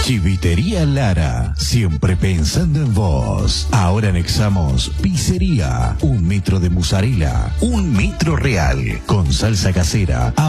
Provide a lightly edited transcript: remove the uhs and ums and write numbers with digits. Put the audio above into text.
Chivitería Lara, siempre pensando en vos. Ahora anexamos pizzería, 1 metro de mozzarella, 1 metro real, con salsa casera.